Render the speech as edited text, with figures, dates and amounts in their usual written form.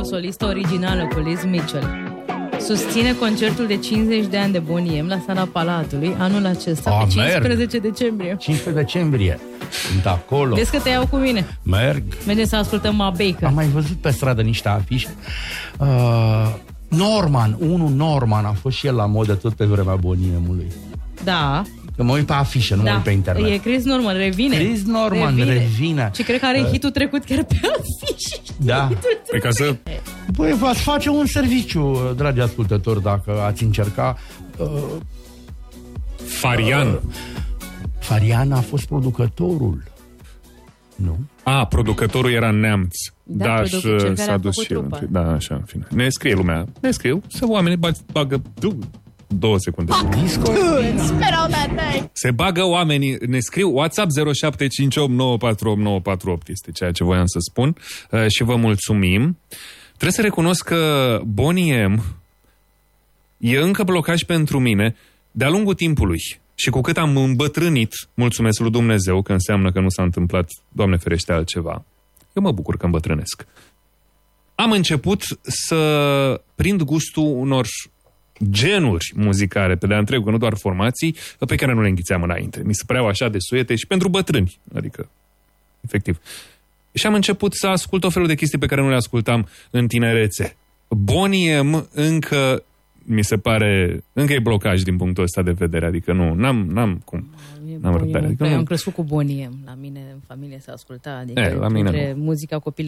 solistă originală cu Liz Mitchell susține concertul de 50 de ani de Boney M la Sala Palatului anul acesta, pe 15 decembrie. 15 decembrie. Sunt acolo. Vezi că te iau cu mine. Merg. Mergem să ascultăm Ma Baker. Am mai văzut pe stradă niște afișe. Norman a fost și el la modă tot pe vremea Boney M-ului. Da. Că mă uit pe afișe, nu mă uit pe internet. E Chris Norman, revine. Chris Norman revine. Și cred că are hitul trecut chiar pe afișe. Da. Pe ca să... Băi, v-ați face un serviciu, dragi ascultători, dacă ați încerca... Farian a fost producătorul. Nu? Producătorul era Neamț. Da, și s-a dus și el. Da, așa, în fine. Ne scrie lumea. Ne scriu. Să oamenii bagă 2 secunde. Se bagă oamenii. Ne scriu WhatsApp 0758948948 este ceea ce voiam să spun. Și vă mulțumim. Trebuie să recunosc că Boney M e încă blocaj pentru mine de-a lungul timpului. Și cu cât am îmbătrânit, mulțumesc lui Dumnezeu, că înseamnă că nu s-a întâmplat, Doamne ferește, altceva. Eu mă bucur că îmbătrânesc. Am început să prind gustul unor genuri muzicale pe de-a întregul, nu doar formații, pe care nu le înghițeam înainte. Mi se păreau așa de suiete și pentru bătrâni, adică, efectiv. Și am început să ascult o felul de chestii pe care nu le ascultam în tinerețe. Boney M încă mi se pare, încă e blocaj din punctul ăsta de vedere, adică n-am cum. N-am răbdare. Adică am crescut cu Boney M. La mine în familie se asculta, adică la mine muzica copilului.